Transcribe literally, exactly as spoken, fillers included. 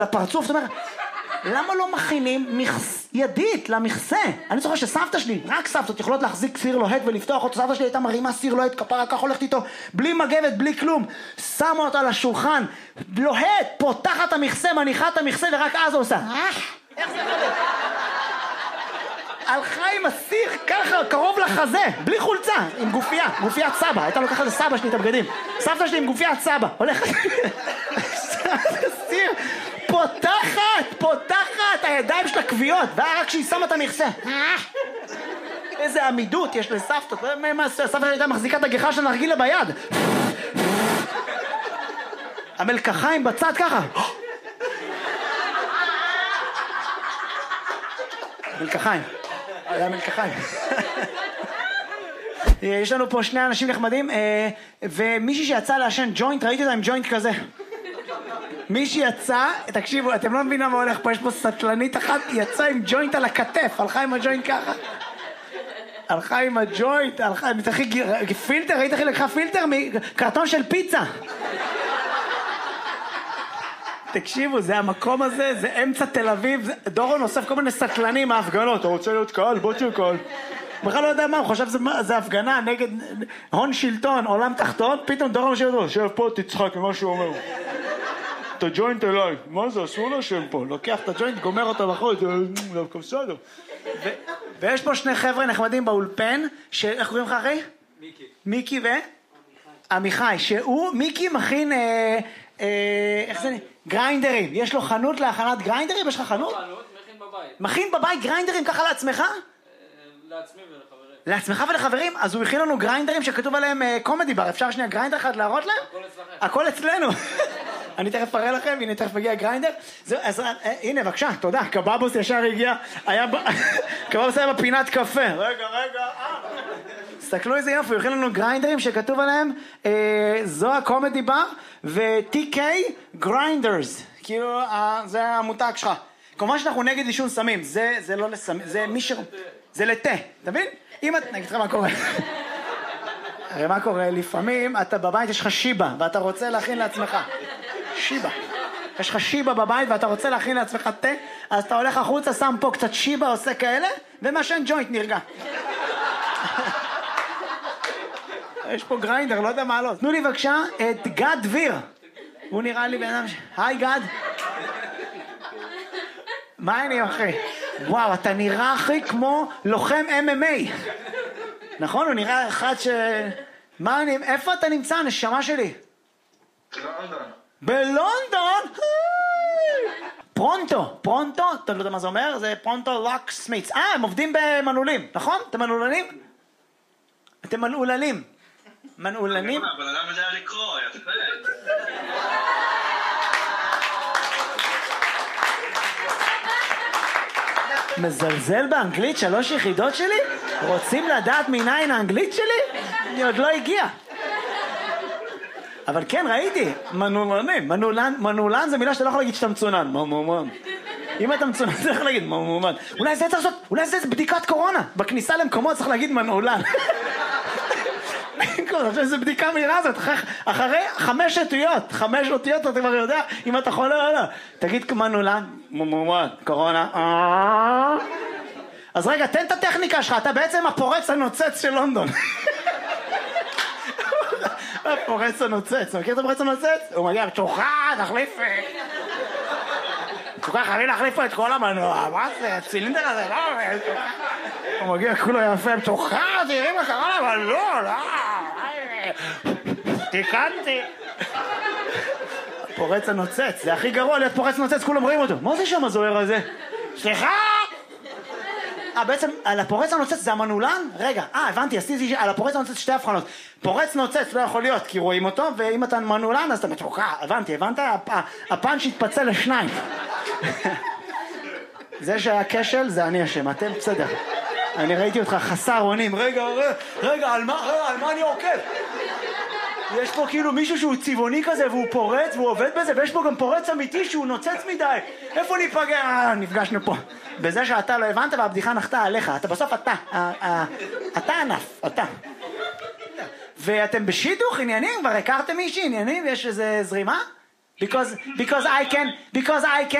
לפרצוף, זאת אומרת, למה לא מכינים ידית למכסה? אני זוכר שסבתא שלי, רק סבתות יכולות להחזיק סיר לוהט ולפתוח אותו, סבתא שלי הייתה מרימה סיר לוהט, כפרה כך הולכת איתו, בלי מגבת, בלי כלום, שמה אותו על השולחן, לוהט, פותחת את המכסה, מניחה את המכסה, ורק אז הוא עושה, איך זה קורה? הלכה עם הסיר ככה, קרוב לחזה, בלי חולצה, עם גופייה, גופיית סבא, הייתה לוקחת לסבא שלי את הבגדים, סבתא שלי עם גופיית סבא, הולכת, סיר, פותחת, פותחת, הידיים שלה קביעות, ורק כשהיא שמה את המכסה. איזה עמידות יש לסבתות, סבתא שלי הייתה מחזיקה את הגיחה של נרגילה ביד. המלקחיים בצד ככה. מלקחיים, היה מלקחיים. יש לנו פה שני אנשים נחמדים, ומישהי שיצא לעשן ג'וינט, ראיתי אותה עם ג'וינט כזה. מישהי יצא, תקשיבו, אתם לא מבינים מה הולך פה, יש פה סטלנית אחת, יצא עם ג'וינט על הכתף, הלכה עם הג'וינט ככה. הלכה עם הג'וינט, הלכה, מתחיל פילטר, ראית איך היא לקחה פילטר מקרטון של פיצה. תקשיבו, זה המקום הזה, זה אמצע תל אביב, דורון אוסף כל מיני סטלנים מההפגנות, אתה רוצה להיות קהל? בוא תהיה קהל. בכלל לא יודע מה, הוא חושב שזה הפגנה נגד הון שלטון, עולם תחתון, פתאום דורון אוסף אותו, שב פה תצחק ממה שהוא אומר. את הג'וינט אליי, מה זה, אסור לשם פה, לוקח את הג'וינט, גומר אותו בחוץ, דווקא בסדר. ויש פה שני חבר'ה נחמדים באולפן, איך קוראים לך אחי? מיקי. מיקי ו? עמיחי, שהוא, מיקי מכין, איך זה, גריינדרים, יש לו חנות להכנת גריינדרים, יש לך חנות? חנות, מכין בבית. מכין בבית גריינדרים ככה לעצמך? לעצמי ולחברים. לעצמך ולחברים? אז הוא הכין לנו גריינדרים שכתוב עליהם קומדי בר, אפשר שנייה גריינדר אחד להראות להם? הכל אצלכם. הכל אצלנו. אני תכף אראה לכם, הנה תכף מגיע גריינדר. אז הנה בבקשה, תודה, קבבוס ישר הגיע, היה, קבבוס היה בפינת קפה. רגע, רגע, אה. תסתכלו איזה יופי, הוא הכין לנו גריינדרים שכתוב עליהם, זו הקומדי בר, ו-טי קיי גריינדרס, כאילו זה המותג שלך. כמובן שאנחנו נגד עישון סמים, זה לא לסמים, זה מי ש... זה לתה, אתה מבין? אם את... נגיד לך מה קורה. הרי מה קורה? לפעמים אתה בבית יש לך שיבה, ואתה רוצה להכין לעצמך. שיבה. יש לך שיבה בבית ואתה רוצה להכין לעצמך תה, אז אתה הולך החוצה, שם פה קצת שיבה, עושה כאלה, ומשן ג'וינט נרגע. יש פה גריינדר, לא יודע מה לא. תנו לי בבקשה את גד דביר. הוא נראה לי בן אדם ש... היי גד. מה העניין אחי? וואו, אתה נראה אחי כמו לוחם אם אם איי. נכון? הוא נראה אחד ש... מה אני... איפה אתה נמצא, נשמה שלי? בלונדון. בלונדון? פרונטו, פרונטו, אתה לא יודע מה זה אומר? זה פרונטו לוק סמיץ. אה, הם עובדים במנעולים, נכון? אתם מנעולנים? אתם מנעולנים. מנעולנים? אבל אדם יודע לקרוא, יפה. מזלזל באנגלית שלוש יחידות שלי? רוצים לדעת מניין האנגלית שלי? אני עוד לא הגיע. אבל כן, ראיתי, מנעולנים, מנעולן, מנעולן זה מילה שאתה לא יכול להגיד שאתה מצונן, מנעולן. אם אתה מצונן, אתה יכול להגיד מנעולן. אולי זה צריך לעשות, אולי זה בדיקת קורונה. בכניסה למקומות צריך להגיד מנעולן. עכשיו זה בדיקה מהירה הזאת, אחרי חמש אותיות, חמש אותיות אתה כבר יודע אם אתה חולה או לא. תגיד מנעולן, מנעולן, קורונה. אז רגע, תן את הטכניקה שלך, אתה בעצם הפורץ הנוצץ של לונדון. הפורץ הנוצץ, מכיר את הפורץ הנוצץ? הוא מגיע בצ'וחה, תחליף. צ'וחה, חייבים להחליף פה את כל המנוע, מה זה? הצילינדר הזה, לא? הוא מגיע כולו יפה, בצ'וחה, תראי מה קרה לה, אבל לא, לא. תיקנתי. פורץ הנוצץ, זה הכי גרוע להיות פורץ נוצץ, כולם רואים אותו. מה זה שם הזוהר הזה? סליחה! אה, בעצם, על הפורץ הנוצץ זה המנעולן? רגע, אה, הבנתי, עשיתי על הפורץ הנוצץ שתי הבחנות. פורץ נוצץ לא יכול להיות, כי רואים אותו, ואם אתה מנעולן, אז אתה מתוקע. הבנתי, הבנת? הפאנץ' התפצל לשניים. זה שהיה כשל, זה אני אשם, אתם בסדר. אני ראיתי אותך חסר אונים. רגע, רגע, על מה, על מה אני עוקב? יש פה כאילו מישהו שהוא צבעוני כזה והוא פורץ והוא עובד בזה, ויש פה גם פורץ אמיתי שהוא נוצץ מדי. איפה ניפגע? אה, נפגשנו פה. בזה שאתה לא הבנת והבדיחה נחתה עליך. אתה בסוף אתה. אתה ענף, אתה. ואתם בשידוך עניינים? כבר הכרתם מישהי עניינים? ויש איזה זרימה? because because I can because I can